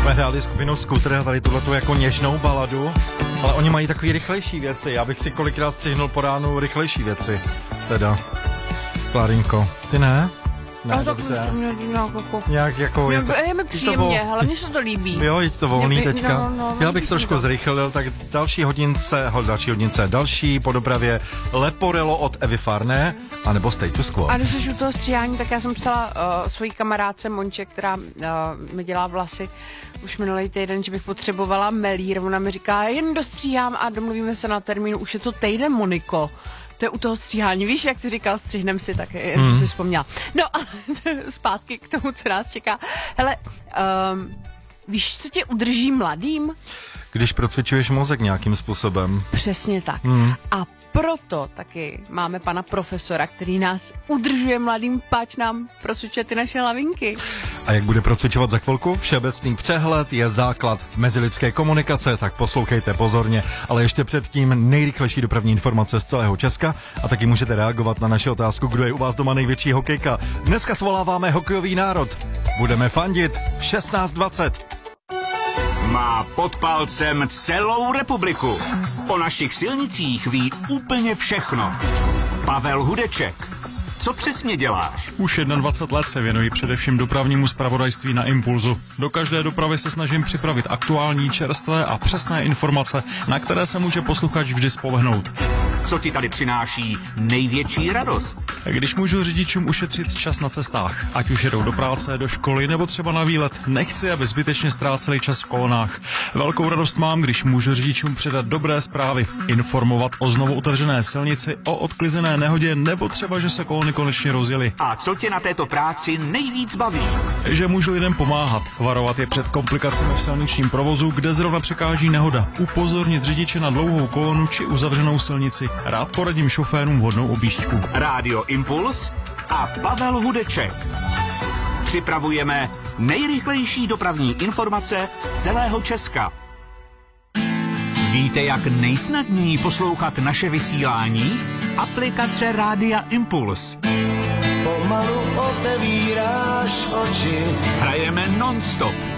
jsme hráli skupinou Scooter a tady tuhletu jako něžnou baladu, ale oni mají takový rychlejší věci. Já bych si kolikrát střihnul po ránu rychlejší věci. Teda, Klárinko, ty ne? Ne, tak nějak jako... Je mi příjemně, hlavně se to líbí. Jo, je to volný teďka. No, Já bych trošku zrychlil, tak další po dopravě Leporello od Evy Farné, anebo Status Quo. A když jsi u toho stříhání, tak já jsem psala svojí kamarádce Monče, která mi dělá vlasy už minulý týden, že bych potřebovala melír. Ona mi říká, jen dostříhám a domluvíme se na termínu, už je to týden, Moniko. To je u toho stříhání, víš, jak jsi říkal, střihnem si, tak jen jsem si vzpomněla. No a zpátky k tomu, co nás čeká. Hele, víš, co tě udrží mladým? Když procvičuješ mozek nějakým způsobem. Přesně tak. A proto taky máme pana profesora, který nás udržuje mladým, páč nám procvičuje ty naše hlavinky. A jak bude procvičovat za chvilku? Všeobecný přehled je základ mezilidské komunikace, tak poslouchejte pozorně. Ale ještě předtím nejrychlejší dopravní informace z celého Česka a taky můžete reagovat na naši otázku, kdo je u vás doma největší hokejka. Dneska svoláváme hokejový národ. Budeme fandit v 16:20. Má pod palcem celou republiku. O našich silnicích ví úplně všechno. Pavel Hudeček. Co přesně děláš? Už 21 let se věnuji především dopravnímu zpravodajství na Impulzu. Do každé dopravy se snažím připravit aktuální, čerstvé a přesné informace, na které se může posluchač vždy spolehnout. Co ti tady přináší největší radost? Když můžu řidičům ušetřit čas na cestách, ať už jedou do práce, do školy nebo třeba na výlet, nechci, aby zbytečně ztráceli čas v kolonách. Velkou radost mám, když můžu řidičům předat dobré zprávy, informovat o znovu otevřené silnici, o odklizené nehodě nebo třeba, že se kolony konečně rozjeli. A co tě na této práci nejvíc baví? Že můžu lidem pomáhat, varovat je před komplikacemi v silničním provozu, kde zrovna překáží nehoda, upozornit řidiče na dlouhou kolonu či uzavřenou silnici. Rád poradím šoférům vhodnou objížďku. Rádio Impuls a Pavel Hudeček. Připravujeme nejrychlejší dopravní informace z celého Česka. Víte, jak nejsnadněji poslouchat naše vysílání? Aplikace Rádia Impuls. Pomalu otevíráš oči. Hrajeme non-stop.